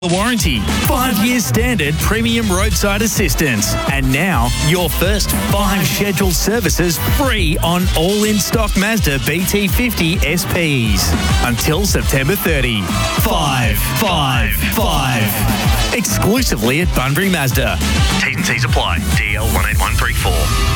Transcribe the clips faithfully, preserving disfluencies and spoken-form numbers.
warranty, five years standard premium roadside assistance, and now your first five scheduled services free on all in-stock Mazda B T fifty S Ps until September thirtieth. Five, five, five. Exclusively at Bunbury Mazda. T's and C's apply. D L one eight one three four.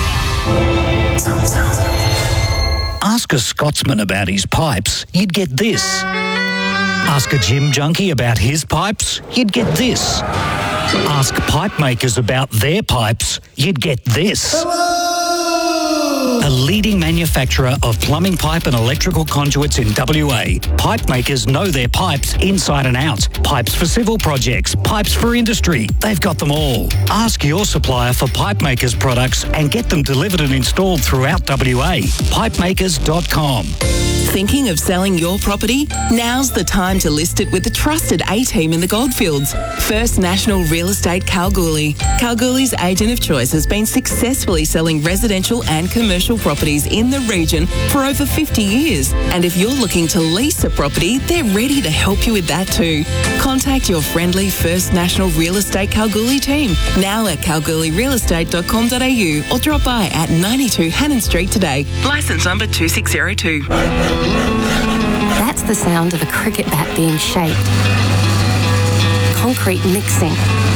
Ask a Scotsman about his pipes, you'd get this. Ask a gym junkie about his pipes, you'd get this. Ask pipe makers about their pipes, you'd get this. Hello! A leading manufacturer of plumbing pipe and electrical conduits in W A. Pipe makers know their pipes inside and out. Pipes for civil projects, pipes for industry, they've got them all. Ask your supplier for pipe makers products and get them delivered and installed throughout W A. pipe makers dot com. Thinking of selling your property? Now's the time to list it with the trusted A-team in the Goldfields. First National Real Estate Kalgoorlie. Kalgoorlie's agent of choice has been successfully selling residential and commercial properties in the region for over fifty years. And if you're looking to lease a property, they're ready to help you with that too. Contact your friendly First National Real Estate Kalgoorlie team now at kalgoorlie real estate dot com dot a u or drop by at ninety-two Hannon Street today. Licence number two six zero two. That's the sound of a cricket bat being shaped. Concrete mixing.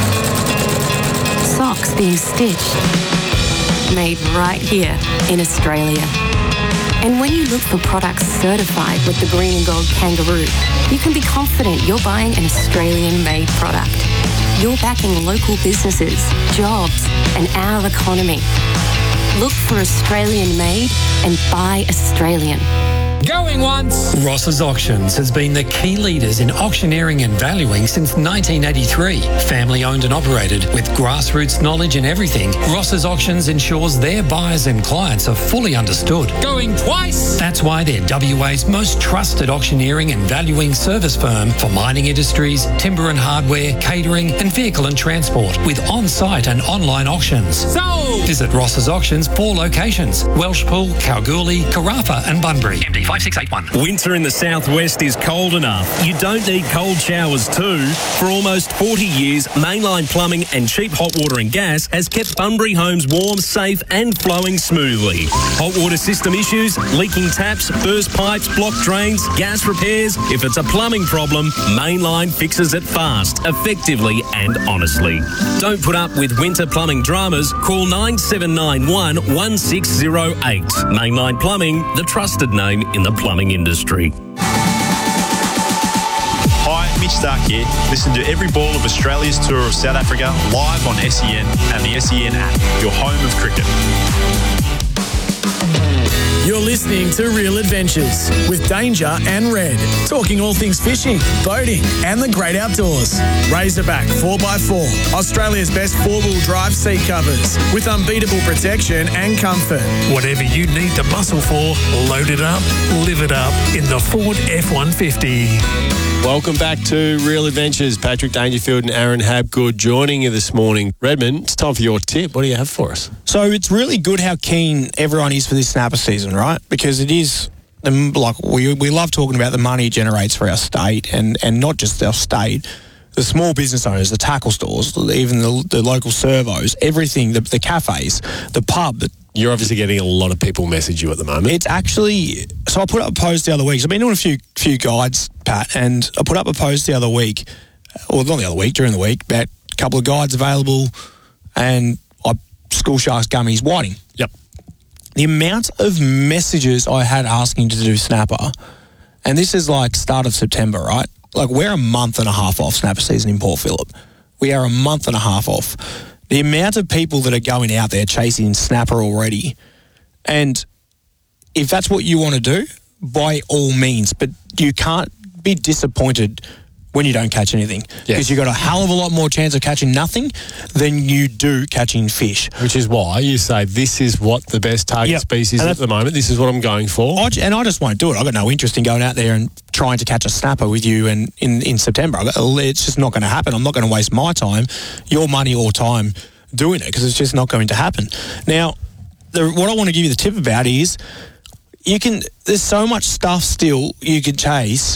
Socks being stitched. Made right here in Australia. And when you look for products certified with the Green and Gold Kangaroo, you can be confident you're buying an Australian-made product. You're backing local businesses, jobs, and our economy. Look for Australian-made and buy Australian. Going once. Ross's Auctions has been the key leaders in auctioneering and valuing since nineteen eighty-three. Family owned and operated with grassroots knowledge in everything, Ross's Auctions ensures their buyers and clients are fully understood. Going twice. That's why they're W A's most trusted auctioneering and valuing service firm for mining industries, timber and hardware, catering and vehicle and transport with on-site and online auctions. Sold. Visit Ross's Auctions, four locations: Welshpool, Kalgoorlie, Carafa and Bunbury. M D five six eight one. Winter in the southwest is cold enough. You don't need cold showers too. For almost forty years, Mainline Plumbing and Cheap Hot Water and Gas has kept Bunbury homes warm, safe and flowing smoothly. Hot water system issues, leaking taps, burst pipes, blocked drains, gas repairs. If it's a plumbing problem, Mainline fixes it fast, effectively and honestly. Don't put up with winter plumbing dramas. Call nine seven nine one, one six zero eight. Mainline Plumbing, the trusted name in the plumbing industry. Hi, Mitch Stark here. Listen to every ball of Australia's tour of South Africa live on S E N and the S E N app, your home of cricket. You're listening to Real Adventures with Danger and Red, talking all things fishing, boating and the great outdoors. Razorback four by four, Australia's best four-wheel drive seat covers with unbeatable protection and comfort. Whatever you need the muscle for, load it up, live it up in the Ford F one fifty. Welcome back to Real Adventures. Patrick Dangerfield and Aaron Habgood joining you this morning. Redmond, it's time for your tip. What do you have for us? So it's really good how keen everyone is for this snapper season, right? Because it is, um, like, we we love talking about the money it generates for our state, and, and not just our state, the small business owners, the tackle stores, even the, the local servos, everything, the, the cafes, the pub. The, You're obviously getting a lot of people message you at the moment. It's actually, so I put up a post the other week. So I've been doing a few few guides, Pat, and I put up a post the other week, or not the other week, during the week, about a couple of guides available, and I School Sharks Gummies Whiting. Yep. The amount of messages I had asking to do snapper, and this is like start of September, right? Like, we're a month and a half off snapper season in Port Phillip. We are a month and a half off. The amount of people that are going out there chasing snapper already, and if that's what you want to do, by all means, but you can't be disappointed when you don't catch anything, because yes. you've got a hell of a lot more chance of catching nothing than you do catching fish. Which is why you say this is what the best target yep. species is at the moment. This is what I'm going for. I, and I just won't do it. I've got no interest in going out there and trying to catch a snapper with you and in, in September. It's just not going to happen. I'm not going to waste my time, your money or time doing it, because it's just not going to happen. Now, the, what I want to give you the tip about is you can. There's so much stuff still you could chase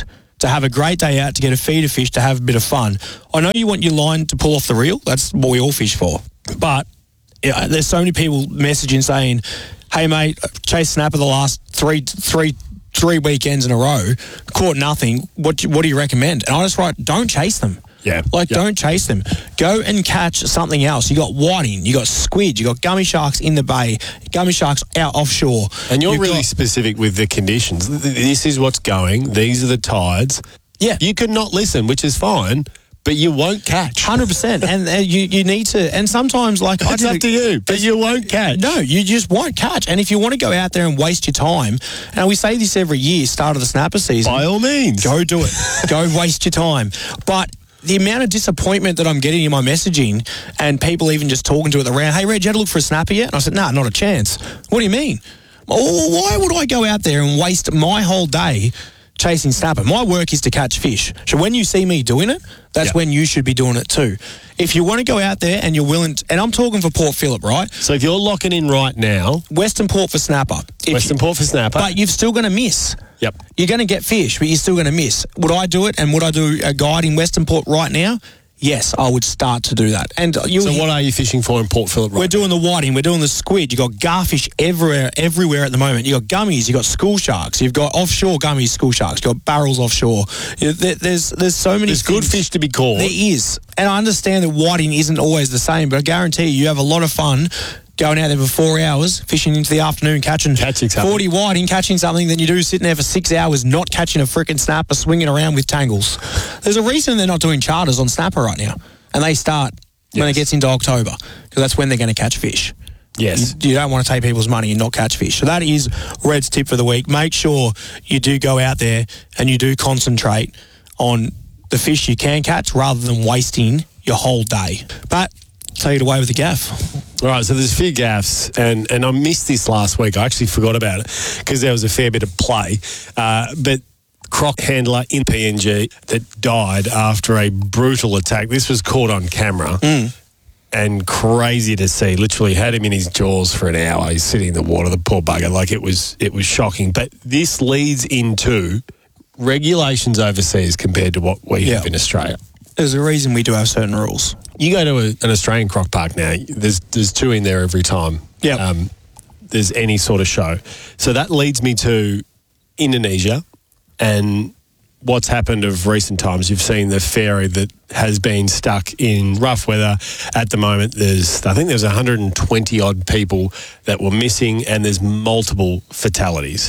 to have a great day out, to get a feed of fish, to have a bit of fun. I know you want your line to pull off the reel. That's what we all fish for. But yeah, there's so many people messaging saying, hey, mate, chase snapper the last three, three, three weekends in a row, caught nothing. What do, what do you recommend? And I just write, don't chase them. Yeah. Like, yeah. don't chase them. Go and catch something else. You got whiting, you got squid, you got gummy sharks in the bay, gummy sharks out offshore. And you're You've really got, specific with the conditions. This is what's going. These are the tides. Yeah. You could not listen, which is fine, but you won't catch. one hundred percent. And uh, you, you need to, and sometimes, like, I It's did up a- to you, but you won't catch. No, you just won't catch. And if you want to go out there and waste your time, and we say this every year, start of the snapper season. By all means. Go do it. Go waste your time. But the amount of disappointment that I'm getting in my messaging, and people even just talking to it around, hey, Reg, you had to look for a snapper yet? And I said, nah, not a chance. What do you mean? Well, why would I go out there and waste my whole day chasing snapper? My work is to catch fish. So when you see me doing it, that's Yep. when you should be doing it too. If you want to go out there and you're willing to, and I'm talking for Port Phillip, right? So if you're locking in right now, Western Port for snapper. If Western you- Port for snapper. But you're still going to miss. Yep. You're going to get fish, but you're still going to miss. Would I do it, and would I do a guide in Western Port right now? Yes, I would start to do that. And you, So what are you fishing for in Port Phillip right we're doing the whiting, we're doing the squid. You've got garfish everywhere, everywhere at the moment. You've got gummies, you've got school sharks, you've got offshore gummies, school sharks, you've got barrels offshore. You know, there, there's there's so many There's good things. fish to be caught. There is. And I understand that whiting isn't always the same, but I guarantee you, you have a lot of fun going out there for four hours, fishing into the afternoon, catching, Catching something. forty whiting, catching something, than you do sitting there for six hours not catching a frickin' snapper, swinging around with tangles. There's a reason they're not doing charters on snapper right now. And they start when Yes. it gets into October, because that's when they're going to catch fish. Yes. You, you don't want to take people's money and not catch fish. So that is Red's tip for the week. Make sure you do go out there and you do concentrate on the fish you can catch rather than wasting your whole day. But take it away with the gaff. All right, so there's a few gaffs, and, and I missed this last week. I actually forgot about it because there was a fair bit of play. Uh, but croc handler in P N G that died after a brutal attack. This was caught on camera. Mm. And crazy to see. Literally had him in his jaws for an hour. He's sitting in the water, the poor bugger. Like, it was it was shocking. But this leads into regulations overseas compared to what we Yeah. have in Australia. There's a reason we do have certain rules. You go to a, an Australian croc park now, there's there's two in there every time. Yep. Um, there's any sort of show. So that leads me to Indonesia and what's happened of recent times. You've seen the ferry that has been stuck in rough weather at the moment. There's, I think there's one hundred twenty odd people that were missing, and there's multiple fatalities.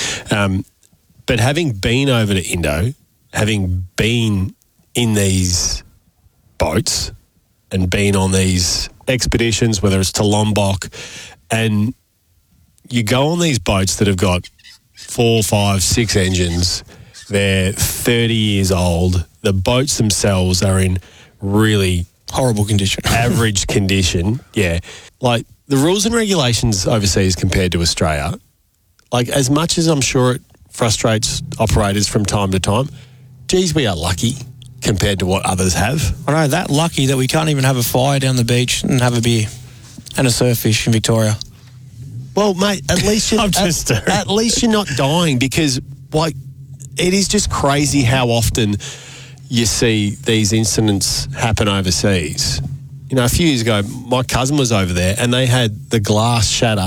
Um, but having been over to Indo, having been in these boats and been on these expeditions, whether it's to Lombok, and you go on these boats that have got four, five, six engines. They're thirty years old. The boats themselves are in really horrible condition. Average condition, yeah. Like, the rules and regulations overseas compared to Australia, like, as much as I'm sure it frustrates operators from time to time, geez, we are lucky compared to what others have. I know, that lucky that we can't even have a fire down the beach and have a beer and a surf fish in Victoria. Well, mate, at least you're, I'm just at, at least you're not dying, because, like, it is just crazy how often you see these incidents happen overseas. You know, a few years ago, my cousin was over there and they had the glass shatter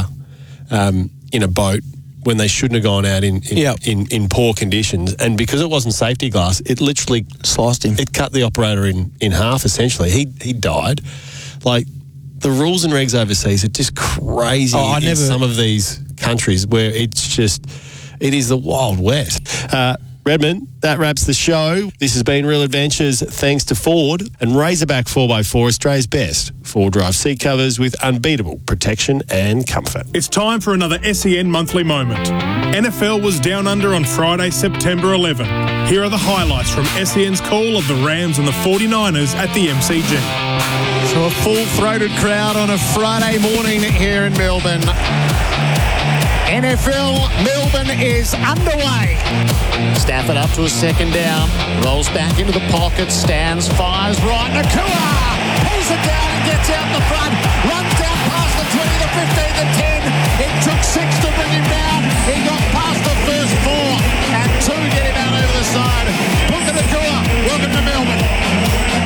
um, in a boat when they shouldn't have gone out in in, Yep. in in poor conditions. And because it wasn't safety glass, it literally sliced him. It cut the operator in, in half, essentially. He he died. Like, the rules and regs overseas are just crazy Oh, I in never- some of these countries where it's just, it is the Wild West. Uh, Redmond, that wraps the show. This has been Real Adventures thanks to Ford and Razorback four by four, Australia's best four drive seat covers with unbeatable protection and comfort. It's time for another S E N Monthly Moment. N F L was down under on Friday, September eleventh. Here are the highlights from S E N's call of the Rams and the forty-niners at the M C G. So a full-throated crowd on a Friday morning here in Melbourne. N F L Melbourne is underway. Stafford up to a second down, rolls back into the pocket, stands, fires right. Nakua pulls it down and gets out the front, runs down past the twenty, the fifteen, the ten. It took six to bring him down. He got